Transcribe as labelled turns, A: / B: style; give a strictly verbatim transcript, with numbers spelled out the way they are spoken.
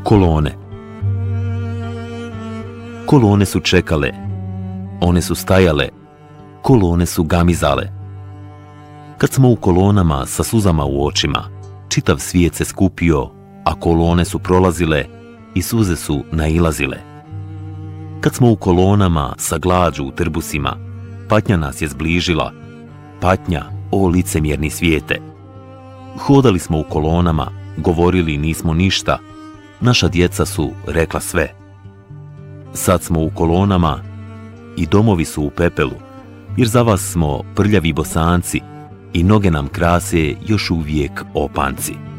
A: Kolone. Kolone su čekale, one su stajale, kolone su gamizale. Kad smo u kolonama sa suzama u očima, čitav svijet se skupio, a kolone su prolazile i suze su nailazile. Kad smo u kolonama sa glađu u trbusima, patnja nas je zbližila, patnja, o licemjerni svijete. Hodali smo u kolonama, govorili nismo ništa, naša djeca su rekla sve. Sad smo u kolonama i domovi su u pepelu, jer za vas smo prljavi bosanci i noge nam krase još uvijek opanci.